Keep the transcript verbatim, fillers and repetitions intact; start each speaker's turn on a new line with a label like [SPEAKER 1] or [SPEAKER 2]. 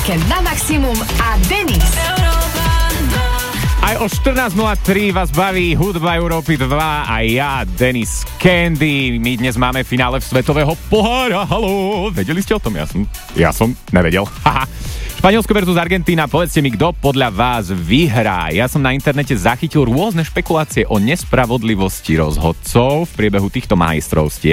[SPEAKER 1] víkend na maximum a Denis.
[SPEAKER 2] Aj o štrnásť nula tri vás baví hudba Európy dva a ja, Denis Candy. My dnes máme finále svetového pohára. Haló, vedeli ste o tom? Ja som, ja som nevedel. Haha. Španielsko versus Argentína, povedzte mi, kto podľa vás vyhrá. Ja som na internete zachytil rôzne špekulácie o nespravodlivosti rozhodcov v priebehu týchto majstrovstiev.